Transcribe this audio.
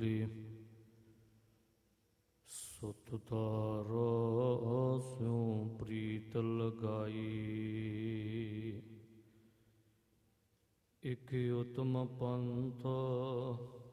ਬੋਲੇ। ਸੁਤ ਤਾਰਾ ਸਿਉ ਪ੍ਰੀਤ ਲਗਾਈ, ਇਕ ਉਤਮ ਪੰਥ